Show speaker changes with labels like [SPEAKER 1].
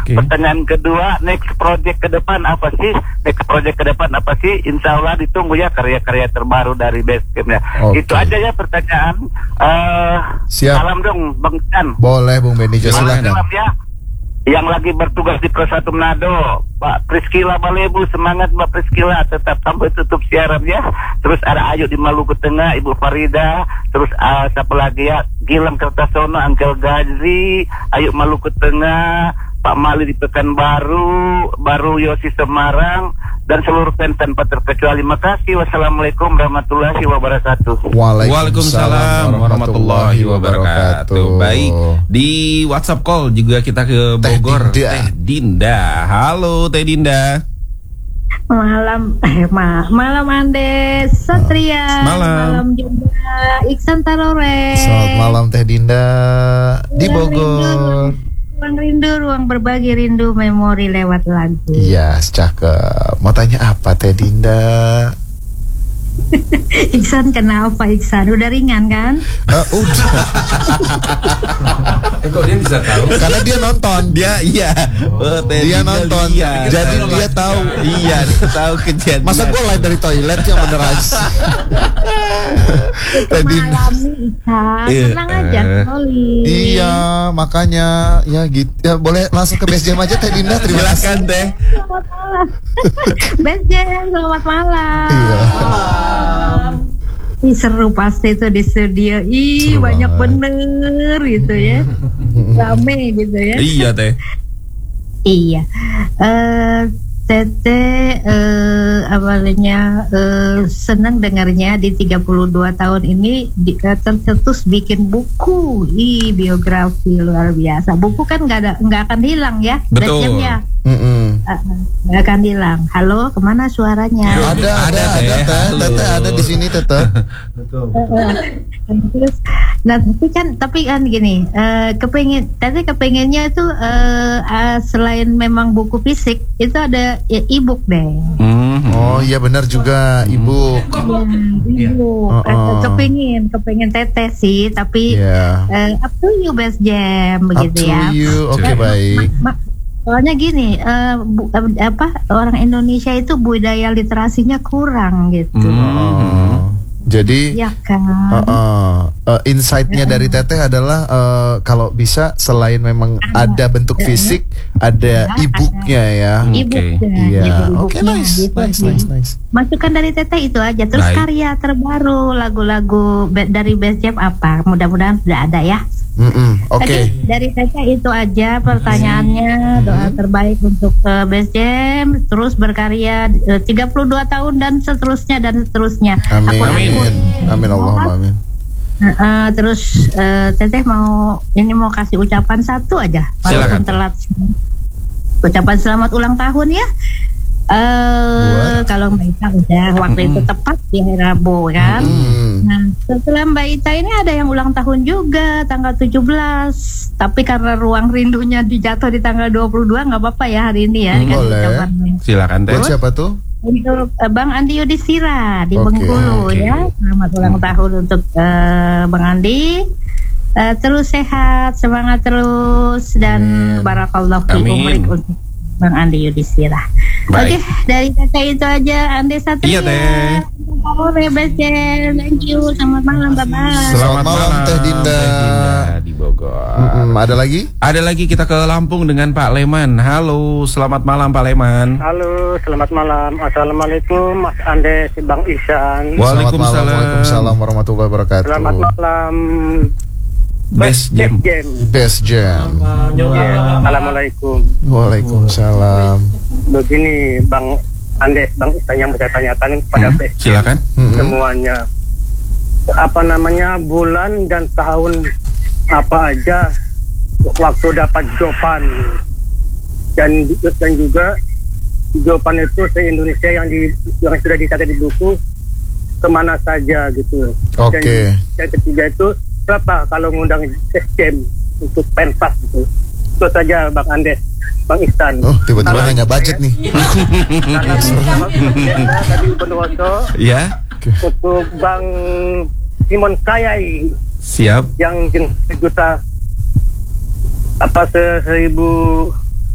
[SPEAKER 1] Pertanyaan kedua, next project ke depan apa sih? Insya Allah ditunggu ya karya-karya terbaru dari Basecamp ya. Itu aja ya pertanyaan.
[SPEAKER 2] Siap.
[SPEAKER 1] Salam dong Bang Chan.
[SPEAKER 2] Boleh Bung Benny, silakan.
[SPEAKER 1] Salam ya. Yang lagi bertugas di Pro 1 Manado, Pak Priskila Balebu, semangat Mbak Priskila, tetap sampai tutup siaran ya. Terus ada Ayu di Maluku Tengah, Ibu Farida, terus siapa lagi ya, Gilang Kertasono, Angkel Gazi, Ayu Maluku Tengah, Pak Mali di Pekanbaru, Baru Yosi Semarang, dan seluruh fans tanpa terkecuali. Makasih. Wassalamualaikum warahmatullahi wabarakatuh.
[SPEAKER 3] Waalaikumsalam warahmatullahi wabarakatuh. Baik, di WhatsApp call juga kita ke Bogor. Teh Dinda. Halo Teh Dinda.
[SPEAKER 4] Malam Andes Satria.
[SPEAKER 3] Malam
[SPEAKER 4] juga Iksan Tarore.
[SPEAKER 2] Selamat malam Teh Dinda di Bogor.
[SPEAKER 4] Ruang rindu, ruang berbagi rindu, memori lewat lagu.
[SPEAKER 2] Iya, cakep. Mau tanya apa Teh Dinda?
[SPEAKER 4] Iksan kenapa Iksan? Udah ringan kan?
[SPEAKER 2] Udah.
[SPEAKER 3] Kok dia bisa tahu?
[SPEAKER 2] Karena dia nonton.
[SPEAKER 3] Dia
[SPEAKER 2] nonton. Jadi dia tahu.
[SPEAKER 3] Iya, dia tahu kejadian.
[SPEAKER 2] Masa gue live dari toilet yang bener aja.
[SPEAKER 4] Mengalami Iksan. Tenang aja, Oli.
[SPEAKER 2] Iya, makanya ya gitu. Ya, boleh langsung ke Basecamp aja Teh Dinda. Terima kasih.
[SPEAKER 3] Silakan Teh.
[SPEAKER 4] Selamat malam. Basecamp, selamat malam.
[SPEAKER 2] Iya.
[SPEAKER 4] Seru pasti itu di studio.
[SPEAKER 2] Seru
[SPEAKER 4] banyak
[SPEAKER 2] banget.
[SPEAKER 4] bener gitu ya. Rame gitu ya.
[SPEAKER 3] Iya Teh.
[SPEAKER 4] Iya. Tete awalnya senang dengarnya di 32 tahun ini tercetus bikin buku biografi luar biasa. Buku kan nggak akan hilang ya.
[SPEAKER 3] Betul.
[SPEAKER 4] Basecamp-nya. Nggak akan hilang. Halo, kemana suaranya?
[SPEAKER 2] Tete ada di sini Tete.
[SPEAKER 4] Terus, nah tapi kan gini, Tete kepengennya itu selain memang buku fisik itu ada e-book deh.
[SPEAKER 2] Oh iya benar juga e-book.
[SPEAKER 4] E-book. Kepengen Tete sih, tapi up to you Basecamp begitu ya.
[SPEAKER 2] Up to you, oke baik.
[SPEAKER 4] Soalnya gini, orang Indonesia itu budaya literasinya kurang gitu.
[SPEAKER 2] Jadi
[SPEAKER 4] ya kan.
[SPEAKER 2] Insight-nya dari Teteh adalah kalau bisa selain memang ada bentuk fisik, ada e-booknya ya.
[SPEAKER 4] E-booknya.
[SPEAKER 2] Oke, nice.
[SPEAKER 4] Masukan dari Teteh itu aja. Terus karya terbaru, lagu-lagu dari Basecamp apa? Mudah-mudahan sudah ada ya.
[SPEAKER 2] Oke.
[SPEAKER 4] Dari Teteh itu aja pertanyaannya. Doa terbaik untuk Basecamp, terus berkarya 32 tahun dan seterusnya.
[SPEAKER 2] Amin Allahumma amin.
[SPEAKER 4] Terus Teteh mau kasih ucapan satu aja. Walaupun telat. Ucapan selamat ulang tahun ya. Kalau Mbak Ita udah waktu itu tepat di hari Rabu kan. Nah setelah Mbak Ita ini ada yang ulang tahun juga tanggal 17. Tapi karena ruang rindunya dijatuh di tanggal 22, nggak apa-apa ya hari ini ya.
[SPEAKER 2] Boleh.
[SPEAKER 3] Silakan Teh.
[SPEAKER 2] Siapa tuh?
[SPEAKER 4] Untuk Bang Andi Yudhistira di Bengkulu ya. Selamat ulang tahun untuk Bang Andi. Terus sehat, semangat terus dan barakallahu fi umrik untuk Bang Andi Yudhistira. Oke, dari Teteh itu aja. Andi Satria.
[SPEAKER 3] Iya Teh.
[SPEAKER 4] Thank you. Selamat malam, bye-bye.
[SPEAKER 2] Selamat malam Teh Dinda
[SPEAKER 3] di Bogor.
[SPEAKER 2] Ada lagi?
[SPEAKER 3] Ada lagi, kita ke Lampung dengan Pak Leman. Halo, selamat malam Pak Leman.
[SPEAKER 1] Halo, selamat malam. Assalamualaikum Mas Andes, Bang Ihsan.
[SPEAKER 2] Waalaikumsalam warahmatullahi wabarakatuh.
[SPEAKER 1] Selamat malam.
[SPEAKER 2] Basecamp.
[SPEAKER 1] Assalamualaikum.
[SPEAKER 2] Waalaikumsalam.
[SPEAKER 1] Begini Bang Andes, Bang Ihsan yang saya tanyakan kepada Basecamp.
[SPEAKER 3] Silakan.
[SPEAKER 1] Semuanya. Apa namanya bulan dan tahun apa aja waktu dapat jawaban dan juga jawaban itu se-Indonesia yang sudah dicatat di buku kemana saja gitu.
[SPEAKER 2] Oke.
[SPEAKER 1] Dan ketiga itu berapa kalau ngundang Basecamp untuk pentas gitu. Itu saja Bang Andes, Bang Ihsan.
[SPEAKER 2] Oh, tiba-tiba nanya budget nih.
[SPEAKER 1] Tadi Bondowoso.
[SPEAKER 3] Ya.
[SPEAKER 1] Untuk Bang Simon Kayai.
[SPEAKER 3] Siap.
[SPEAKER 1] Yang juta 1000